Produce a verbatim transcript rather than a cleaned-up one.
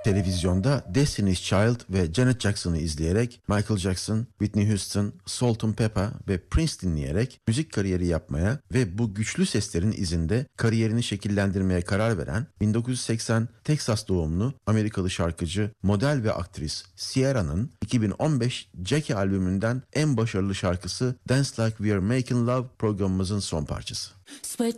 Televizyonda Destiny's Child ve Janet Jackson'ı izleyerek, Michael Jackson, Whitney Houston, Salt-N-Pepa ve Prince dinleyerek müzik kariyeri yapmaya ve bu güçlü seslerin izinde kariyerini şekillendirmeye karar veren bin dokuz yüz seksen Texas doğumlu Amerikalı şarkıcı, model ve aktris Ciara'nın iki bin on beş Jackie albümünden en başarılı şarkısı Dance Like We're Making Love programımızın son parçası. Sweat